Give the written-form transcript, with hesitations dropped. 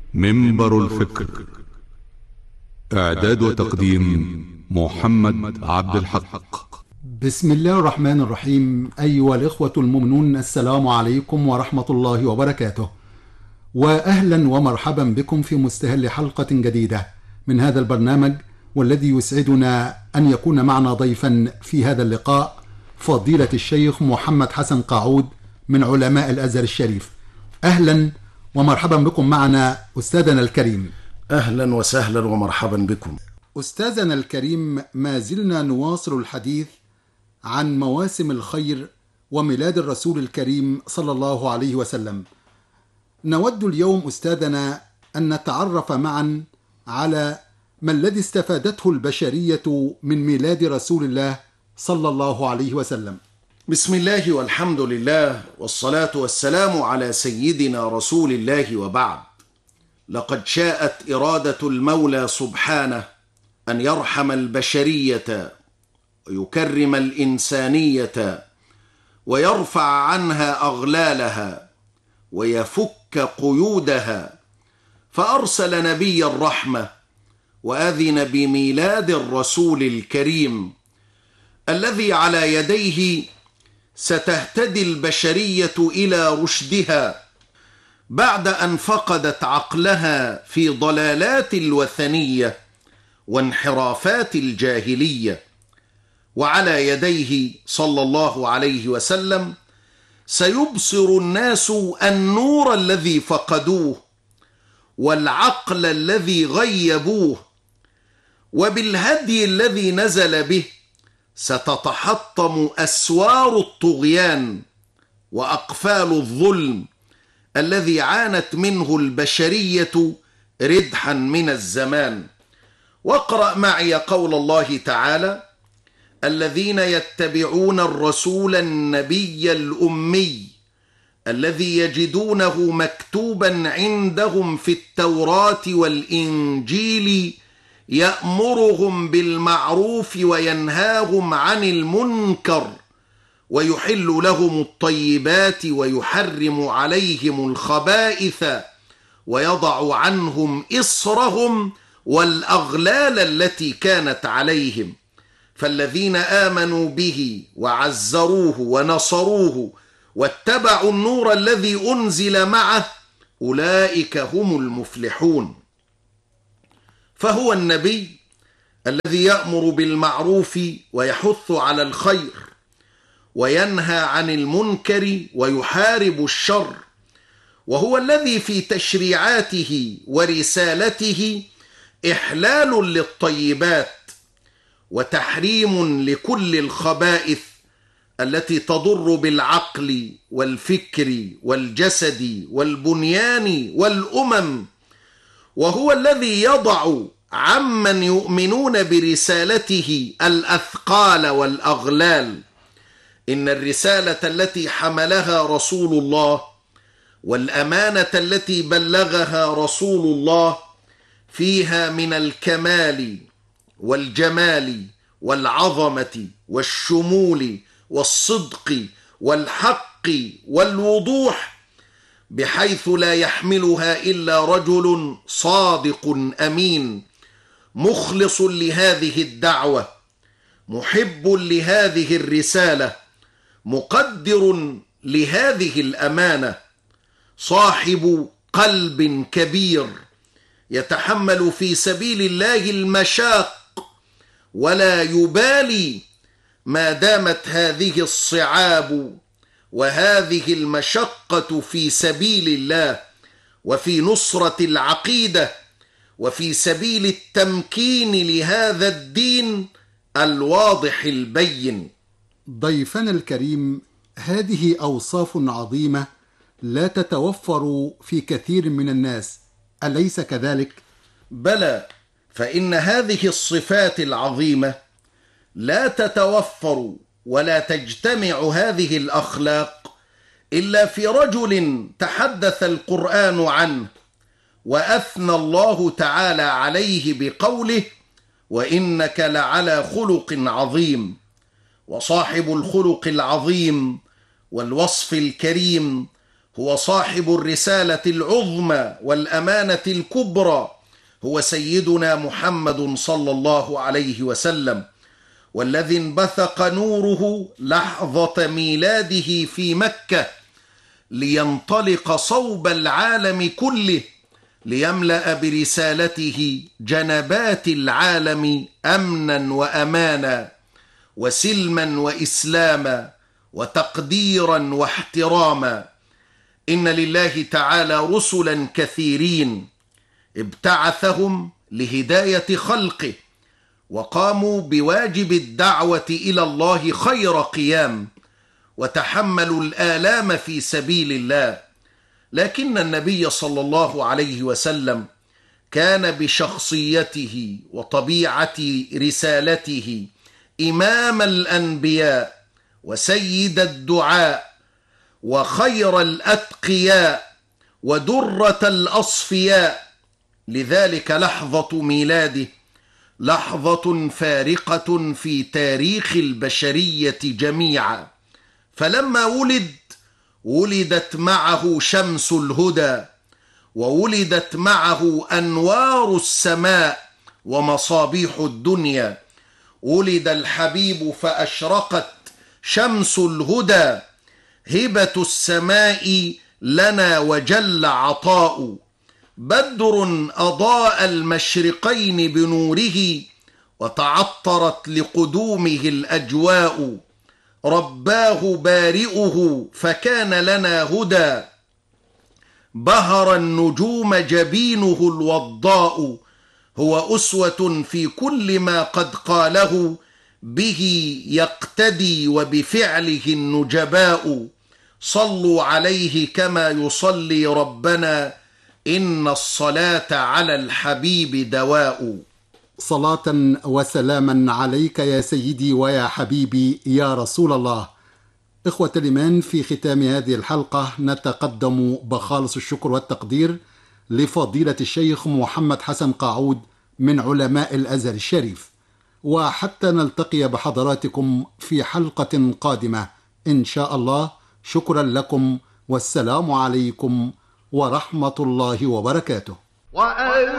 منبر الفكر. إعداد وتقديم محمد عبد الحق. بسم الله الرحمن الرحيم. أيها الإخوة المؤمنون، السلام عليكم ورحمة الله وبركاته، وأهلا ومرحبا بكم في مستهل حلقة جديدة من هذا البرنامج، والذي يسعدنا أن يكون معنا ضيفا في هذا اللقاء فضيلة الشيخ محمد حسن قاعود من علماء الأزهر الشريف. أهلا ومرحبا بكم معنا أستاذنا الكريم. أهلا وسهلا ومرحبا بكم. أستاذنا الكريم، ما زلنا نواصل الحديث عن مواسم الخير وميلاد الرسول الكريم صلى الله عليه وسلم. نود اليوم أستاذنا أن نتعرف معا على ما الذي استفادته البشرية من ميلاد رسول الله صلى الله عليه وسلم. بسم الله والحمد لله والصلاة والسلام على سيدنا رسول الله، وبعد. لقد شاءت إرادة المولى سبحانه أن يرحم البشرية ويكرم الإنسانية ويرفع عنها أغلالها ويفك قيودها، فأرسل نبي الرحمة وأذن بميلاد الرسول الكريم الذي على يديه ستهتدي البشرية إلى رشدها بعد أن فقدت عقلها في ضلالات الوثنية وانحرافات الجاهلية. وعلى يديه صلى الله عليه وسلم سيبصر الناس النور الذي فقدوه والعقل الذي غيبوه، وبالهدي الذي نزل به ستتحطم أسوار الطغيان وأقفال الظلم الذي عانت منه البشرية ردحا من الزمان. واقرأ معي قول الله تعالى: الذين يتبعون الرسول النبي الأمي الذي يجدونه مكتوبا عندهم في التوراة والإنجيل يأمرهم بالمعروف وينهاهم عن المنكر ويحل لهم الطيبات ويحرم عليهم الخبائث ويضع عنهم إصرهم والأغلال التي كانت عليهم. فالذين آمنوا به وعزروه ونصروه واتبعوا النور الذي أنزل معه أولئك هم المفلحون. فهو النبي الذي يأمر بالمعروف ويحث على الخير وينهى عن المنكر ويحارب الشر، وهو الذي في تشريعاته ورسالته إحلال للطيبات وتحريم لكل الخبائث التي تضر بالعقل والفكر والجسد والبنيان والأمم، وهو الذي يضع عمن يؤمنون برسالته الأثقال والأغلال. إن الرسالة التي حملها رسول الله والأمانة التي بلغها رسول الله فيها من الكمال والجمال والعظمة والشمول والصدق والحق والوضوح، بحيث لا يحملها إلا رجل صادق أمين مخلص لهذه الدعوة، محب لهذه الرسالة، مقدر لهذه الأمانة، صاحب قلب كبير يتحمل في سبيل الله المشاق ولا يبالي ما دامت هذه الصعاب وهذه المشقة في سبيل الله وفي نصرة العقيدة وفي سبيل التمكين لهذا الدين الواضح البين. ضيفنا الكريم، هذه أوصاف عظيمة لا تتوفر في كثير من الناس، أليس كذلك؟ بلى، فإن هذه الصفات العظيمة لا تتوفر ولا تجتمع هذه الأخلاق إلا في رجل تحدث القرآن عنه وأثنى الله تعالى عليه بقوله: وإنك لعلى خلق عظيم. وصاحب الخلق العظيم والوصف الكريم هو صاحب الرسالة العظمى والأمانة الكبرى، هو سيدنا محمد صلى الله عليه وسلم، والذي انبثق نوره لحظة ميلاده في مكة لينطلق صوب العالم كله، ليملأ برسالته جنبات العالم أمنا وأمانا وسلما وإسلاما وتقديرا واحتراما. إن لله تعالى رسلا كثيرين ابتعثهم لهداية خلقه، وقاموا بواجب الدعوة إلى الله خير قيام، وتحملوا الآلام في سبيل الله. لكن النبي صلى الله عليه وسلم كان بشخصيته وطبيعة رسالته إمام الأنبياء وسيد الدعاء وخير الأتقياء ودرة الأصفياء. لذلك لحظة ميلاده لحظة فارقة في تاريخ البشرية جميعا، فلما ولدت معه شمس الهدى، وولدت معه أنوار السماء ومصابيح الدنيا. ولد الحبيب فأشرقت شمس الهدى، هبة السماء لنا وجل عطاء. بدر أضاء المشرقين بنوره، وتعطرت لقدومه الأجواء. رباه بارئه فكان لنا هدى، بهر النجوم جبينه الوضاء. هو أسوة في كل ما قد قاله، به يقتدي وبفعله النجباء. صلوا عليه كما يصلي ربنا، إن الصلاة على الحبيب دواء. صلاة وسلاما عليك يا سيدي ويا حبيبي يا رسول الله. إخوة الإيمان، في ختام هذه الحلقة نتقدم بخالص الشكر والتقدير لفضيلة الشيخ محمد حسن قاعود من علماء الأزهر الشريف، وحتى نلتقي بحضراتكم في حلقة قادمة إن شاء الله. شكرا لكم، والسلام عليكم ورحمة الله وبركاته.